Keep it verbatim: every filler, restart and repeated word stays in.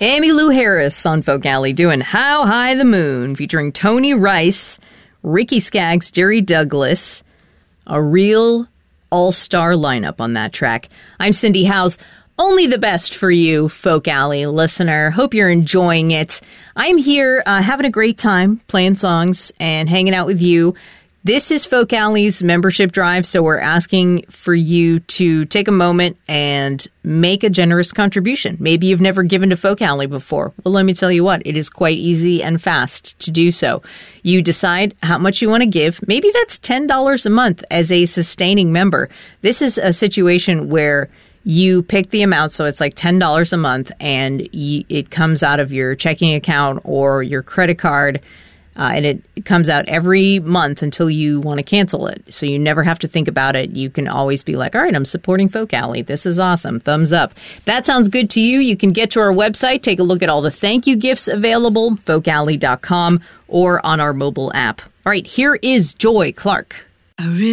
Emmylou Harris on Folk Alley doing How High the Moon, featuring Tony Rice, Ricky Skaggs, Jerry Douglas. A real all-star lineup on that track. I'm Cindy Howes. Only the best for you, Folk Alley listener. Hope you're enjoying it. I'm here uh, having a great time playing songs and hanging out with you. This is Folk Alley's membership drive, so we're asking for you to take a moment and make a generous contribution. Maybe you've never given to Folk Alley before. Well, let me tell you what, it is quite easy and fast to do so. You decide how much you want to give. Maybe that's ten dollars a month as a sustaining member. This is a situation where you pick the amount, so it's like ten dollars a month, and you, it comes out of your checking account or your credit card. Uh, and it, it comes out every month until you want to cancel it. So you never have to think about it. You can always be like, all right, I'm supporting Folk Alley. This is awesome. Thumbs up. If that sounds good to you, you can get to our website, take a look at all the thank you gifts available, folk alley dot com, or on our mobile app. All right, here is Joy Clark. I really